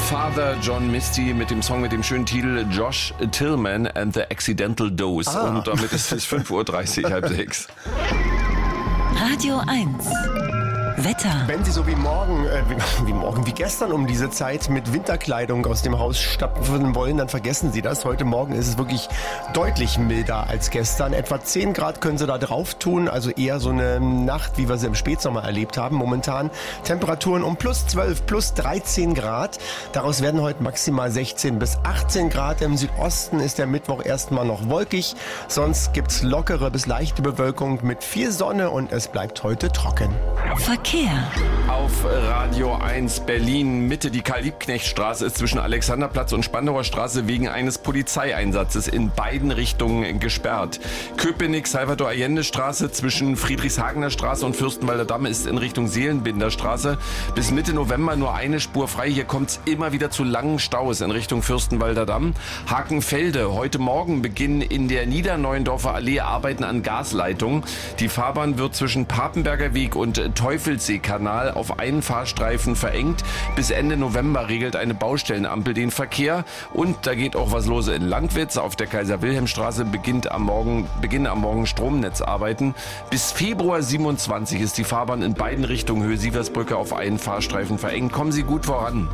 Father John Misty mit dem Song mit dem schönen Titel Josh Tillman and the Accidental Dose. Und damit ist es 5:30 Uhr, halb 6. Radio 1. Wetter. Wenn Sie so wie gestern um diese Zeit mit Winterkleidung aus dem Haus stapfen wollen, dann vergessen Sie das. Heute Morgen ist es wirklich deutlich milder als gestern. Etwa 10 Grad können Sie da drauf tun, also eher so eine Nacht, wie wir sie im Spätsommer erlebt haben. Momentan Temperaturen um +12, +13 Grad. Daraus werden heute maximal 16 bis 18 Grad. Im Südosten ist der Mittwoch erstmal noch wolkig. Sonst gibt's lockere bis leichte Bewölkung mit viel Sonne und es bleibt heute trocken. Verkehr. Auf Radio 1 Berlin Mitte, die Karl-Liebknecht-Straße ist zwischen Alexanderplatz und Spandauer Straße wegen eines Polizeieinsatzes in beiden Richtungen gesperrt. Köpenick-Salvador-Allende-Straße zwischen Friedrichshagener Straße und Fürstenwalder Damm ist in Richtung Seelenbinderstraße bis Mitte November nur eine Spur frei. Hier kommt es immer wieder zu langen Staus in Richtung Fürstenwalder Damm. Hakenfelde, heute Morgen beginnen in der Niederneuendorfer Allee Arbeiten an Gasleitungen. Die Fahrbahn wird zwischen Papenberger Weg und Teufelsseekanal auf einen Fahrstreifen verengt. Bis Ende November regelt eine Baustellenampel den Verkehr. Und da geht auch was los in Landwitz. Auf der Kaiser-Wilhelm-Straße beginnen am Morgen Stromnetzarbeiten. Bis Februar 27 ist die Fahrbahn in beiden Richtungen Höhe-Sieversbrücke auf einen Fahrstreifen verengt. Kommen Sie gut voran.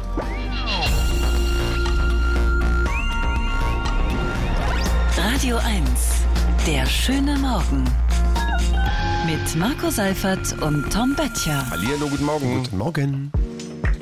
Radio 1. Der schöne Morgen. Mit Marco Seifert und Tom Böttcher. Hallihallo, guten Morgen. Guten Morgen.